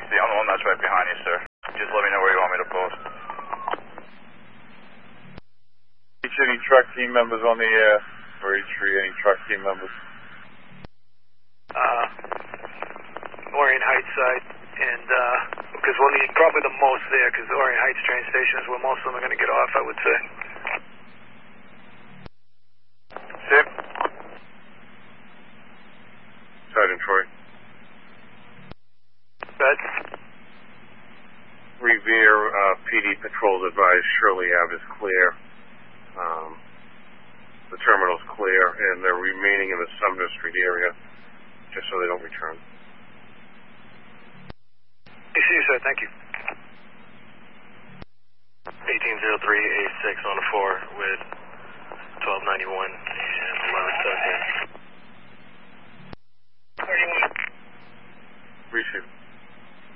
I'm the one that's right behind you, sir. Just let me know where you want me to post. Any truck team members on the air? For H3, any truck team members? Orient Heights side, and because we'll need probably the most there, because the Orient Heights train station is where most of them are going to get off, I would say. Sip. Sergeant Troy. Bed. Revere, PD patrols advise Shirley Ave is clear. The terminal's clear, and they're remaining in the Sumner Street area, just so they don't return. I see you, sir. Thank you. 1803A6 on the 4 with 1291 and 1117. 31. Receive.